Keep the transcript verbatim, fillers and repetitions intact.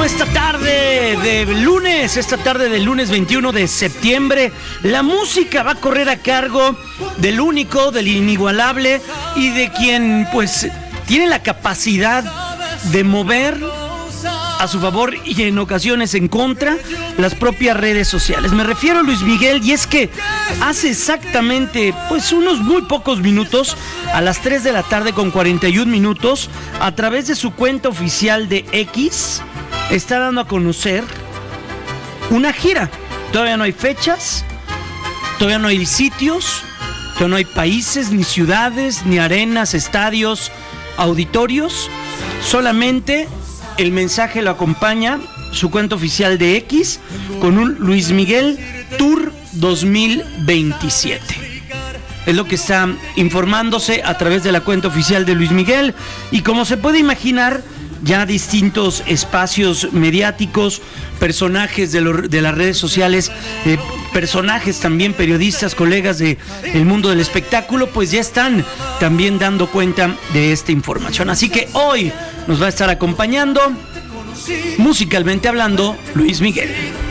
esta tarde de lunes, esta tarde del lunes veintiuno de septiembre, la música va a correr a cargo del único, del inigualable y de quien pues tiene la capacidad de mover a su favor y en ocasiones en contra las propias redes sociales. Me refiero a Luis Miguel, y es que hace exactamente pues unos muy pocos minutos, a las tres de la tarde con cuarenta y un minutos, a través de su cuenta oficial de X, está dando a conocer una gira. Todavía no hay fechas, todavía no hay sitios, todavía no hay países, ni ciudades, ni arenas, estadios, auditorios. Solamente el mensaje lo acompaña su cuenta oficial de X con un Luis Miguel Tour dos mil veintisiete. Es lo que está informándose a través de la cuenta oficial de Luis Miguel. Y como se puede imaginar, ya distintos espacios mediáticos, personajes de, lo, de las redes sociales, eh, personajes también, periodistas, colegas del mundo del espectáculo, pues ya están también dando cuenta de esta información. Así que hoy nos va a estar acompañando, musicalmente hablando, Luis Miguel.